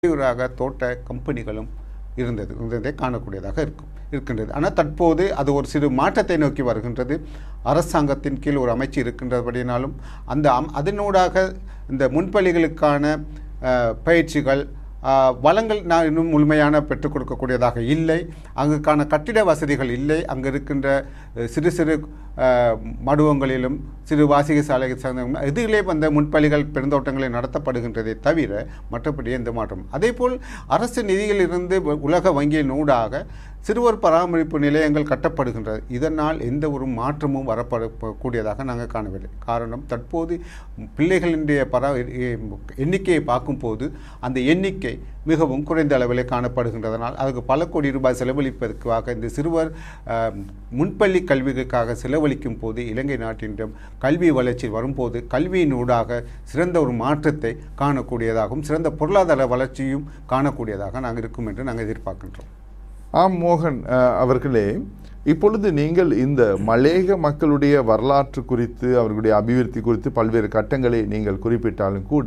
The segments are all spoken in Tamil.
இடையூறாக தோட்ட கம்பெனிகளும் இருந்ததை காணக்கூடியதாக இருக்கின்றது. ஆனால் தற்போது அது ஒரு சிறு மாற்றத்தை நோக்கி வருகின்றது. அரசாங்கத்தின் கீழ் ஒரு அமைச்சு இருக்கின்றபடினாலும் அதனூடாக இந்த முன்பள்ளிகளுக்கான பயிற்சிகள் வளங்கள் நான் இன்னும் முழுமையான பெற்றுக் கொடுக்கக்கூடியதாக இல்லை. அங்குக்கான கட்டிட வசதிகள் இல்லை. அங்கு இருக்கின்ற சிறு சிறு மடுவங்களிலும் சிறு வாசிக சாலை இதிலே வந்த முன்பள்ளிகள் பெருந்தோட்டங்களை நடத்தப்படுகின்றதை தவிர மற்றபடி எந்த மாற்றம். அதேபோல் அரசு நிதியிலிருந்து உலக வங்கியின் ஊடாக சிறுவர் பராமரிப்பு நிலையங்கள் கட்டப்படுகின்றது. இதனால் எந்த ஒரு மாற்றமும் வரப்படக்கூடியதாக நாங்கள் காணவில்லை. காரணம், தற்போது பிள்ளைகளினுடைய எண்ணிக்கையை பார்க்கும்போது அந்த எண்ணிக்கை மிகவும் குறைந்த அளவில் காணப்படுகின்றதனால் அதுக்கு பல கோடி ரூபாய் செலவழிப்பதற்காக இந்த சிறுவர் முன்பள்ளி கல்விக்காக செலவழிக்கும் போது இலங்கை நாட்டின் கல்வி வளர்ச்சி வரும்போது கல்வியின் ஊடாக சிறந்த ஒரு மாற்றத்தை காணக்கூடியதாகவும் சிறந்த பொருளாதார வளர்ச்சியும் காணக்கூடியதாக நாங்கள் இருக்கும் என்று நாங்கள் எதிர்பார்க்கின்றோம். ஆம் மோகன் அவர்களே, இப்பொழுது நீங்கள் இந்த மலேக மக்களுடைய வரலாற்று குறித்து அவர்களுடைய அபிவிருத்தி குறித்து பல்வேறு கட்டங்களை நீங்கள் குறிப்பிட்டாலும் கூட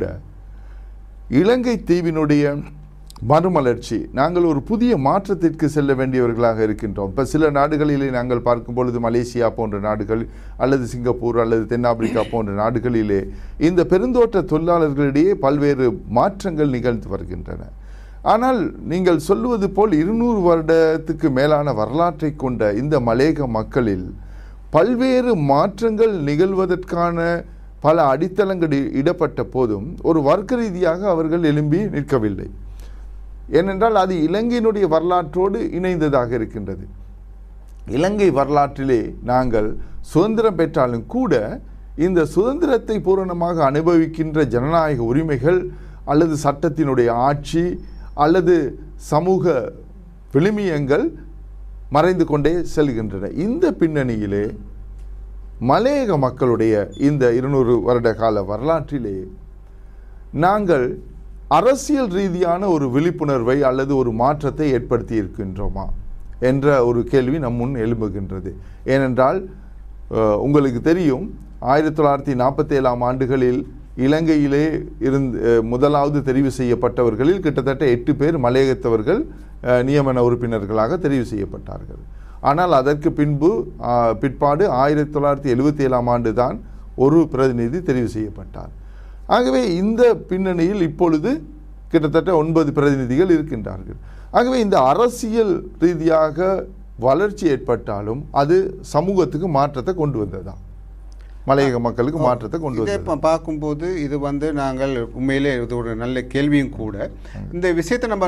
இலங்கை தீவினுடைய மறுமலர்ச்சி நாங்கள் ஒரு புதிய மாற்றத்திற்கு செல்ல வேண்டியவர்களாக இருக்கின்றோம். இப்போ சில நாடுகளிலே நாங்கள் பார்க்கும் பொழுது மலேசியா போன்ற நாடுகள் அல்லது சிங்கப்பூர் அல்லது தென்னாப்பிரிக்கா போன்ற நாடுகளிலே இந்த பெருந்தோட்ட தொழிலாளர்களிடையே பல்வேறு மாற்றங்கள் நிகழ்ந்து வருகின்றன. ஆனால் நீங்கள் சொல்லுவது போல் 200 வருடத்துக்கு மேலான வரலாற்றை கொண்ட இந்த மலேக மக்களில் பல்வேறு மாற்றங்கள் நிகழ்வதற்கான பல அடித்தளங்கள் இடப்பட்ட போதும் ஒரு வர்க்க ரீதியாக அவர்கள் எழும்பி நிற்கவில்லை. ஏனென்றால் அது இலங்கையினுடைய வரலாற்றோடு இணைந்ததாக இருக்கின்றது. இலங்கை வரலாற்றிலே நாங்கள் சுதந்திரம் பெற்றாலும் கூட இந்த சுதந்திரத்தை பூரணமாக அனுபவிக்கின்ற ஜனநாயக உரிமைகள் அல்லது சட்டத்தினுடைய ஆட்சி அல்லது சமூக விழுமியங்கள் மறைந்து கொண்டே செல்கின்றன. இந்த பின்னணியிலே மலையக மக்களுடைய இந்த 200 வருட கால வரலாற்றிலே நாங்கள் அரசியல் ரீதியான ஒரு விழிப்புணர்வை அல்லது ஒரு மாற்றத்தை ஏற்படுத்தி இருக்கின்றோமா என்ற ஒரு கேள்வி நம் முன் எழும்புகின்றது. ஏனென்றால் உங்களுக்கு தெரியும், 1947 ஆண்டுகளில் இலங்கையிலே முதலாவது தெரிவு செய்யப்பட்டவர்களில் கிட்டத்தட்ட 8 பேர் மலையகத்தவர்கள் நியமன உறுப்பினர்களாக தெரிவு செய்யப்பட்டார்கள். ஆனால் அதற்கு பிற்பாடு 1977 ஆண்டு தான் ஒரு பிரதிநிதி தெரிவு செய்யப்பட்டார். ஆகவே இந்த பின்னணியில் இப்பொழுது கிட்டத்தட்ட 9 பிரதிநிதிகள் இருக்கின்றார்கள். ஆகவே இந்த அரசியல் ரீதியாக வளர்ச்சி ஏற்பட்டாலும் அது சமூகத்துக்கு மாற்றத்தை கொண்டு வந்ததா, மலையக மக்களுக்கு மாற்றத்தை கொண்டு வந்து பார்க்கும்போது இது நாங்கள் உண்மையிலே இது ஒரு நல்ல கேள்வியும் கூட. இந்த விஷயத்தை நம்ம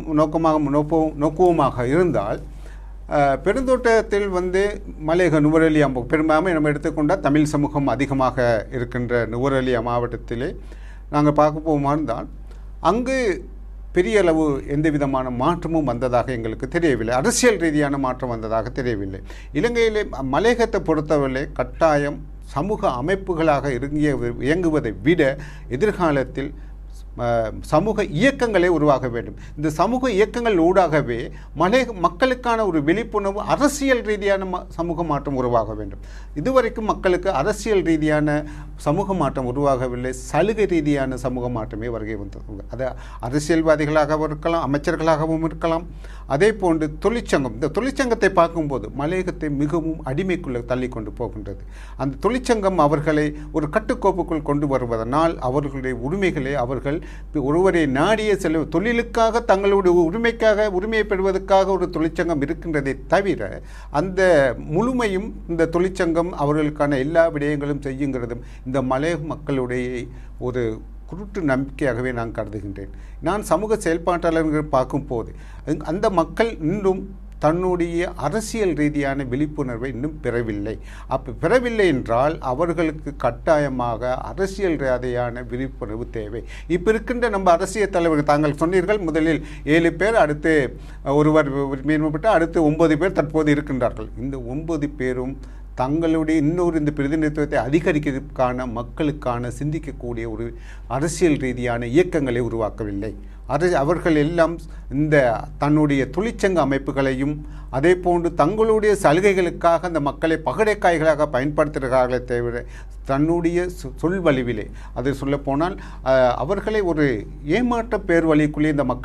நோக்கமாக இருந்தால் பெருந்தோட்டத்தில் மலையக நுவரெலியா பெரும்பான்மை நம்ம எடுத்துக்கொண்டால் தமிழ் சமூகம் அதிகமாக இருக்கின்ற நுவரெலியா மாவட்டத்திலே நாங்கள் பார்க்க போமா இருந்தால் அங்கு பெரிய அளவு எந்த விதமான மாற்றமும் வந்ததாக எங்களுக்கு தெரியவில்லை. அரசியல் ரீதியான மாற்றம் வந்ததாக தெரியவில்லை. இலங்கையிலே மலையகத்தை பொறுத்தவரை கட்டாயம் சமூக அமைப்புகளாக இயங்குவதை விட எதிர்காலத்தில் சமூக இயக்கங்களே உருவாக வேண்டும். இந்த சமூக இயக்கங்கள் ஊடாகவே மக்களுக்கான ஒரு விழிப்புணர்வு, அரசியல் ரீதியான சமூக மாற்றம் உருவாக வேண்டும். இதுவரைக்கும் மக்களுக்கு அரசியல் ரீதியான சமூக மாற்றம் உருவாகவில்லை. சலுகை ரீதியான சமூக மாற்றமே வருகை வந்தது. அது அரசியல்வாதிகளாகவும் இருக்கலாம், அமைச்சர்களாகவும் இருக்கலாம். அதே போன்று தொழிற்சங்கம், இந்த தொழிற்சங்கத்தை பார்க்கும்போது மலையகத்தை மிகவும் அடிமைக்குள்ளே தள்ளி கொண்டு போகின்றது. அந்த தொழிற்சங்கம் அவர்களை ஒரு கட்டுக்கோப்புக்குள் கொண்டு வருவதனால் அவர்களுடைய உரிமைகளை அவர்கள் ஒருவரை நாடிய செல்ல தொழிலுக்காக தங்களுடைய உரிமையை பெறுவதற்காக ஒரு தொழிற்சங்கம் இருக்கின்றதை தவிர அந்த முழுமையும் இந்த தொழிற்சங்கம் அவர்களுக்கான எல்லா விடயங்களும் செய்யுங்கிறதும் இந்த மலையக மக்களுடைய ஒரு குருட்டு நம்பிக்கையாகவே நான் கருதுகின்றேன். நான் சமூக செயல்பாட்டாளர்கள் பார்க்கும்போது அந்த மக்கள் இன்னும் தன்னுடைய அரசியல் ரீதியான விழிப்புணர்வை இன்னும் பெறவில்லை. பெறவில்லை என்றால் அவர்களுக்கு கட்டாயமாக அரசியல் ரீதியான விழிப்புணர்வு தேவை. இப்போ இருக்கின்ற நம்ம அரசியல் தலைவர்கள், தாங்கள் சொன்னீர்கள் முதலில் 7 பேர், அடுத்து ஒருவர் மீன்பட்டு அடுத்து 9 பேர் தற்போது இருக்கின்றார்கள். இந்த 9 பேரும் தங்களுடைய இன்னொரு இந்த பிரதிநிதித்துவத்தை அதிகரிக்கிறதுக்கான மக்களுக்கான சிந்திக்கக்கூடிய ஒரு அரசியல் ரீதியான இயக்கங்களை உருவாக்கவில்லை. அவர்கள் எல்லாம் இந்த தன்னுடைய தொழிற்சங்க அமைப்புகளையும் அதே போன்று தங்களுடைய சலுகைகளுக்காக அந்த மக்களை பகடைக்காய்களாக பயன்படுத்துகிறார்களே தவிர தன்னுடைய சொல்வழிவிலே அது சொல்லப்போனால் அவர்களை ஒரு ஏமாற்ற பேர் வழிக்குள்ளே இந்த மக்கள்